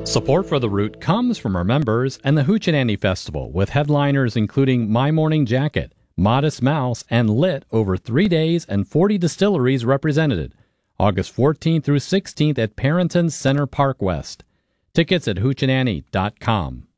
Support for The Root comes from our members and the Hoochie Festival, with headliners including My Morning Jacket, Modest Mouse, and Lit over 3 days and 40 distilleries represented. August 14th through 16th at Parrington Center Park West. Tickets at hoochieannie.com.